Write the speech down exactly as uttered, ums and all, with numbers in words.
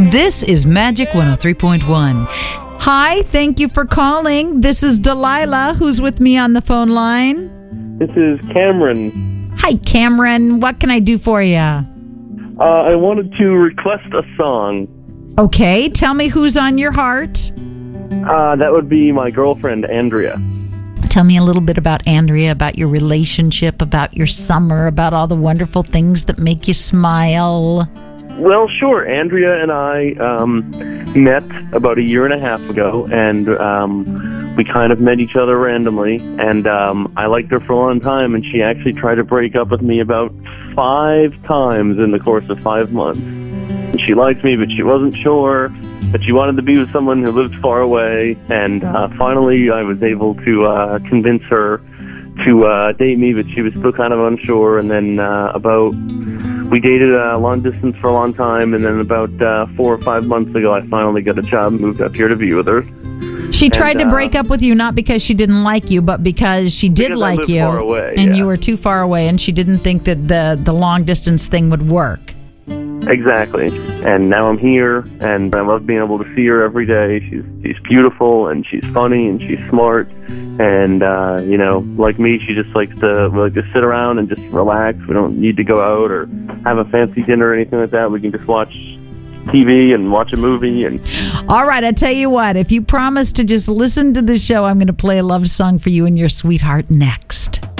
This is Magic one oh three point one. Hi, thank you for calling. This is Delilah, who's with me on the phone line. This is Cameron. Hi, Cameron. What can I do for you? Uh, I wanted to request a song. Okay, tell me who's on your heart. Uh, that would be my girlfriend, Andrea. Tell me a little bit about Andrea, about your relationship, about your summer, about all the wonderful things that make you smile. Well, sure. Andrea and I um, met about a year and a half ago, and um, we kind of met each other randomly, and um, I liked her for a long time, and she actually tried to break up with me about five times in the course of five months. And she liked me, but she wasn't sure, but she wanted to be with someone who lived far away, and uh, finally I was able to uh, convince her to uh, date me, but she was still kind of unsure, and then uh, about... We dated uh, long distance for a long time, and then about uh, four or five months ago, I finally got a job and moved up here to be with her. She tried and, to break uh, up with you not because she didn't like you, but because she did because like I lived you, far away, and yeah. you were too far away, and she didn't think that the, the long distance thing would work. Exactly. And now I'm here, and I love being able to see her every day. She's she's beautiful, and she's funny, and she's smart. And, uh, you know, like me, she just likes to like to sit around and just relax. We don't need to go out or have a fancy dinner or anything like that. We can just watch T V and watch a movie. And all right, I tell you what, if you promise to just listen to the show, I'm going to play a love song for you and your sweetheart next.